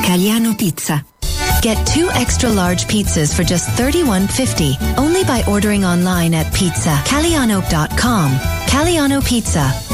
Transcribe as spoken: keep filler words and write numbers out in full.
Caliano Pizza. Get two extra large pizzas for just thirty-one fifty only by ordering online at pizza caliano dot com. Caliano Pizza.